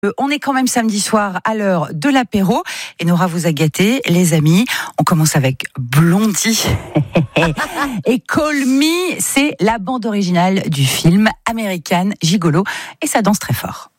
On est quand même samedi soir à l'heure de l'apéro et Nora vous a gâté, les amis. On commence avec Blondie et Call Me, c'est la bande originale du film American Gigolo et ça danse très fort.